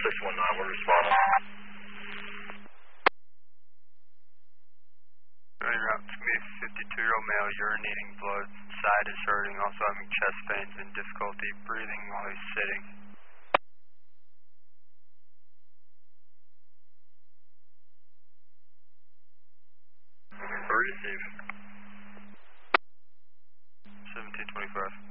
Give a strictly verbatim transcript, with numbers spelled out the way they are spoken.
six one nine, we're responding. Running route to me, fifty-two-year-old male urinating blood, side is hurting, also having chest pains and difficulty breathing while he's sitting. Receive. seventeen twenty-five.